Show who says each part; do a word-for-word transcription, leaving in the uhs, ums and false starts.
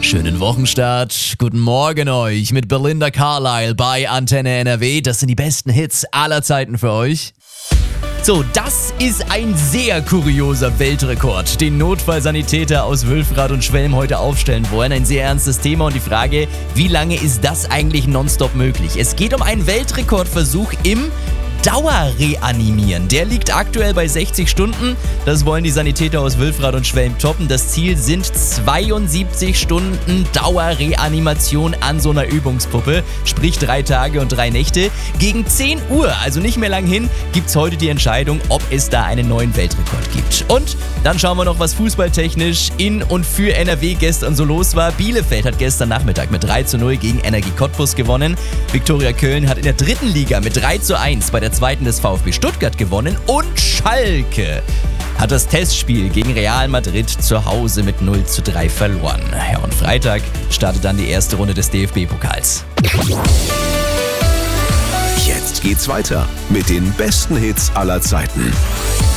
Speaker 1: Schönen Wochenstart. Guten Morgen euch mit Belinda Carlisle bei Antenne N R W. Das sind die besten Hits aller Zeiten für euch. So, das ist ein sehr kurioser Weltrekord, den Notfallsanitäter aus Wülfrath und Schwelm heute aufstellen wollen. Ein sehr ernstes Thema und die Frage, wie lange ist das eigentlich nonstop möglich? Es geht um einen Weltrekordversuch im Dauerreanimieren. Der liegt aktuell bei sechzig Stunden. Das wollen die Sanitäter aus Wülfrath und Schwelm toppen. Das Ziel sind zweiundsiebzig Stunden Dauerreanimation an so einer Übungspuppe. Sprich drei Tage und drei Nächte. Gegen zehn Uhr, also nicht mehr lang hin, gibt es heute die Entscheidung, ob es da einen neuen Weltrekord gibt. Und dann schauen wir noch, was fußballtechnisch in und für N R W gestern so los war. Bielefeld hat gestern Nachmittag mit drei zu null gegen Energie Cottbus gewonnen. Viktoria Köln hat in der dritten Liga mit drei zu eins bei der zweiten des VfB Stuttgart gewonnen und Schalke hat das Testspiel gegen Real Madrid zu Hause mit null zu drei verloren. Ja, und Freitag startet dann die erste Runde des D F B-Pokals.
Speaker 2: Jetzt geht's weiter mit den besten Hits aller Zeiten.